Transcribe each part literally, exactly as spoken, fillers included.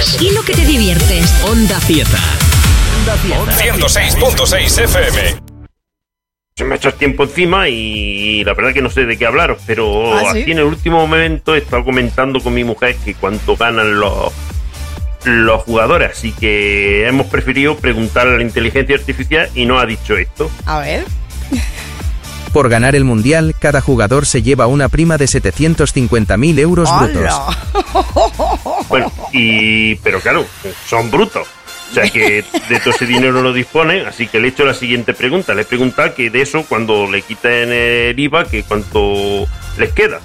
aprendes y lo que te diviertes. Onda Cieza. ciento seis punto seis F M. Se me ha hecho el tiempo encima y la verdad que no sé de qué hablaros, pero ¿Ah, sí? aquí en el último momento he estado comentando con mi mujer que cuánto ganan los, los jugadores, así que hemos preferido preguntarle a la inteligencia artificial y nos ha dicho esto. A ver. Por ganar el Mundial, cada jugador se lleva una prima de setecientos cincuenta mil euros brutos. Bueno, y pero claro, son brutos. O sea que de todo ese dinero lo disponen, así que le he hecho la siguiente pregunta. Le he preguntado que de eso, cuando le quiten el I V A, que cuánto les queda.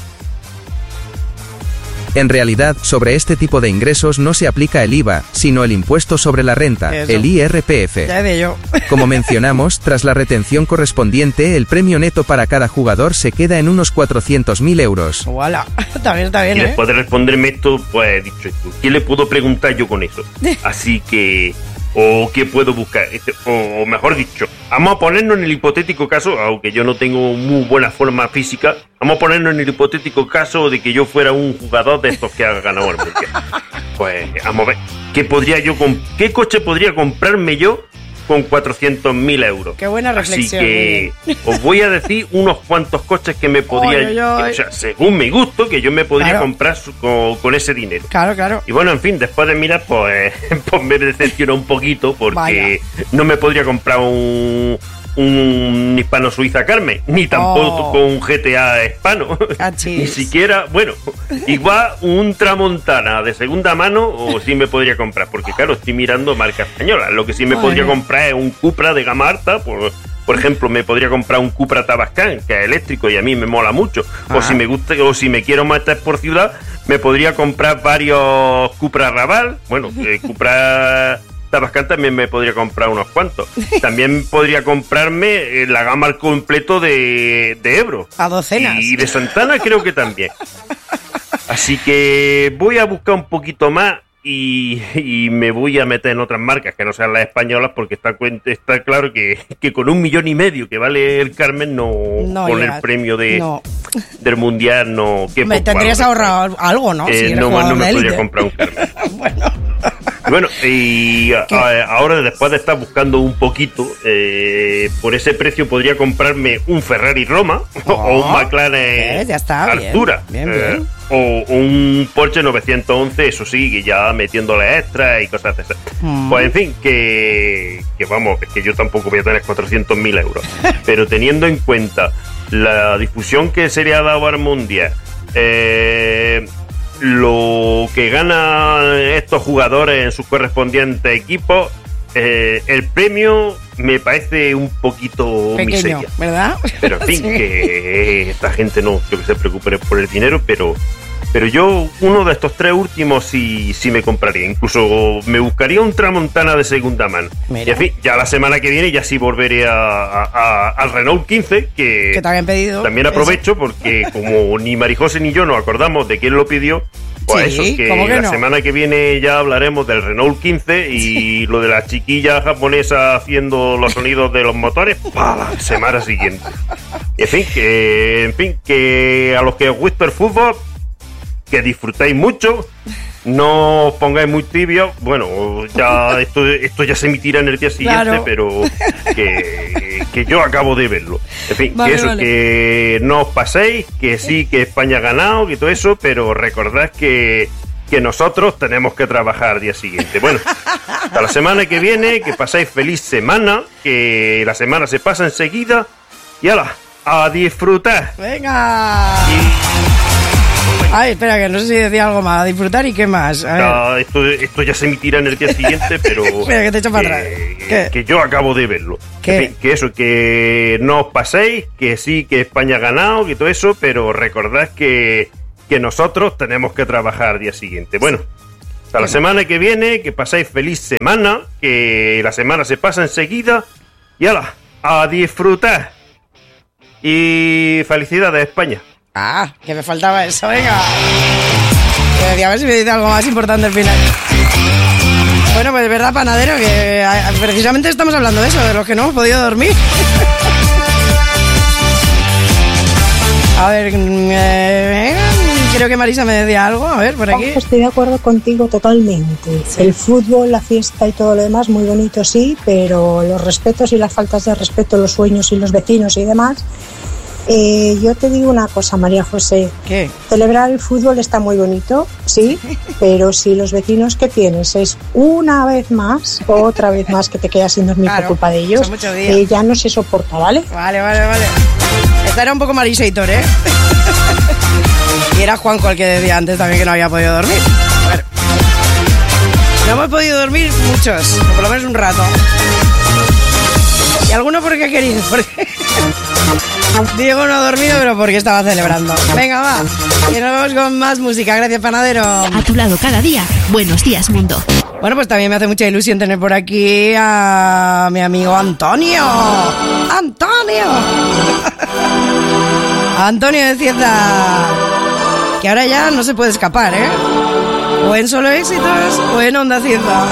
En realidad, sobre este tipo de ingresos no se aplica el I V A, sino el impuesto sobre la renta, Eso. el I R P F. Ya de yo. Como mencionamos, tras la retención correspondiente, el premio neto para cada jugador se queda en unos cuatrocientos mil euros. Voilà. Está bien, está bien, Y ¿eh? después de responderme esto, pues he dicho esto. ¿Qué le puedo preguntar yo con eso? Así que... ¿O qué puedo buscar? Este, o, o mejor dicho, vamos a ponernos en el hipotético caso, aunque yo no tengo muy buena forma física, vamos a ponernos en el hipotético caso de que yo fuera un jugador de estos que ha ganado el Mundial. Pues vamos a ver, ¿qué podría yo comp- qué coche podría comprarme yo con cuatrocientos mil euros? Qué buena reflexión. Así que os voy a decir unos cuantos coches que me podría, Ay, ay, ay. o sea, según mi gusto, que yo me podría Claro. comprar su- con, con ese dinero. Claro, claro. Y bueno, en fin, después de mirar, pues, pues me decepcionó un poquito porque Vaya. no me podría comprar un, un hispano Suiza Carmen, ni tampoco Oh. con un G T A hispano. Cachis. Ni siquiera, bueno, igual un Tramontana de segunda mano o sí me podría comprar, porque claro, estoy mirando marcas españolas. Lo que sí me Bueno. podría comprar es un Cupra de gama alta, por, por ejemplo, me podría comprar un Cupra Tabascan, que es eléctrico y a mí me mola mucho. O Ah. si me gusta, o si me quiero matar por ciudad, me podría comprar varios Cupra Raval. Bueno, eh, Cupra Tabascan también me podría comprar unos cuantos. También podría comprarme eh, la gama al completo de, de Ebro. A docenas. Y de Santana creo que también. Así que voy a buscar un poquito más y, y me voy a meter en otras marcas que no sean las españolas, porque está, cuen- está claro que, que con un millón y medio que vale el Carmen, no, No con llegas. el premio de, No. del Mundial, no... qué Me poco tendrías algo. ahorrado algo, ¿no? Eh, Si eres no, jugador no me de podría élite. comprar un Carmen. Bueno. Bueno, y a- ¿Qué? a- ahora después de estar buscando un poquito, eh, por ese precio podría comprarme un Ferrari Roma o un McLaren eh, ya está, bien, Artura, bien, eh, bien. o un Porsche novecientos once, eso sí, que ya metiéndole extras y cosas de esas. Mm. Pues en fin, que, que vamos, es que yo tampoco voy a tener cuatrocientos mil euros, pero teniendo en cuenta la difusión que se le ha dado al Mundial, eh, lo que ganan estos jugadores en sus correspondientes equipos, eh, el premio me parece un poquito Pequeño, miseria. ¿verdad? Pero en fin, Sí. que esta gente no creo que se preocupe por el dinero, pero pero yo uno de estos tres últimos sí, sí me compraría. Incluso me buscaría un Tramontana de segunda mano. Mira. Y en fin, ya la semana que viene ya sí volveré a, a- a- al Renault quince, que, Que te habían pedido. también aprovecho porque como ni Marijose ni yo nos acordamos de quién lo pidió, pues Sí, eso, que, ¿cómo que la no? semana que viene ya hablaremos del Renault quince y lo de la chiquilla japonesa haciendo los sonidos de los motores para la semana siguiente. En fin, que, en fin, que a los que os gusta el fútbol, que disfrutéis mucho, no os pongáis muy tibios. Bueno, ya esto, esto ya se emitirá en el día siguiente, Claro. pero que, que yo acabo de verlo. En fin, Vale, que eso, vale. que no os paséis, que sí, que España ha ganado, que todo eso, pero recordad que, que nosotros tenemos que trabajar al día siguiente. Bueno, hasta la semana que viene, que pasáis feliz semana, que la semana se pasa enseguida, y ala, a disfrutar. Venga. Ay, espera, que no sé si decía algo más. A disfrutar y qué más. A ver. Ya, esto, esto ya se emitirá en el día siguiente, pero Espera, que te echo para atrás. ¿Qué? que yo acabo de verlo. ¿Qué? En fin, que eso, que no os paséis, que sí, que España ha ganado, que todo eso, pero recordad que, que nosotros tenemos que trabajar al día siguiente. Bueno, hasta la semana que viene, que pasáis feliz semana, que la semana se pasa enseguida, y ala, a disfrutar. Y felicidades, España. Ah, que me faltaba eso, venga. Que decía, a ver si me dice algo más importante al final. Bueno, pues es verdad, panadero, que a- precisamente estamos hablando de eso, de los que no hemos podido dormir. A ver, mm, eh, Creo que Marisa me decía algo, a ver, por aquí. Estoy de acuerdo contigo totalmente. Sí. El fútbol, la fiesta y todo lo demás, muy bonito sí, pero los respetos y las faltas de respeto, los sueños y los vecinos y demás. Eh, yo te digo una cosa, María José. ¿Qué? Celebrar el fútbol está muy bonito, sí, pero si los vecinos que tienes es una vez más, otra vez más que te quedas sin dormir claro, por culpa de ellos, eh, ya no se soporta, ¿vale? Vale, vale, vale. Esta era un poco Marisa Hitor, ¿eh? Y era Juanjo el que decía antes también que no había podido dormir. Bueno, no hemos podido dormir muchos, o por lo menos un rato. Y alguno porque ha querido, porque Diego no ha dormido, pero porque estaba celebrando. Venga, va, y nos vamos con más música. Gracias, panadero. A tu lado cada día. Buenos días, mundo. Bueno, pues también me hace mucha ilusión tener por aquí a mi amigo Antonio. ¡Antonio! Antonio de Cieza, que ahora ya no se puede escapar, ¿eh? O en Solo Éxitos o en Onda Cieza.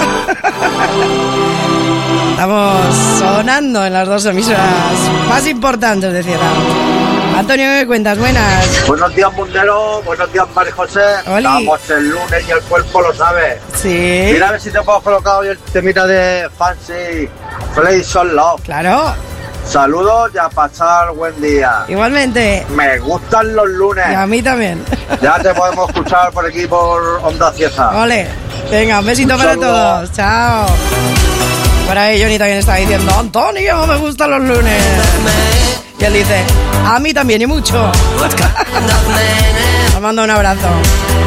Estamos sonando en las dos emisoras más importantes de Cieza. Antonio, ¿qué cuentas? Buenas. Buenos días, Mundero. Buenos días, María José. Oli. Estamos el lunes y el cuerpo lo sabe. Sí. Mira a ver si te puedo colocar hoy el temita de Fancy Place on Love. Claro. Saludos y a pasar buen día. Igualmente. Me gustan los lunes. Y a mí también. Ya te podemos escuchar por aquí por Onda Cieza. Ole. Venga, un besito un para saludo. Todos. Chao. Por ahí Johnny también está diciendo: Antonio, me gustan los lunes. Y él dice: a mí también y mucho. Os mando un abrazo.